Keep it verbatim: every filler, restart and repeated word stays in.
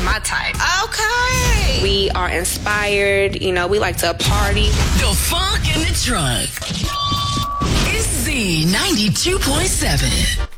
my type. Okay. We are inspired. You know, we like to party. The Funk in the Trunk. It's Z ninety-two point seven.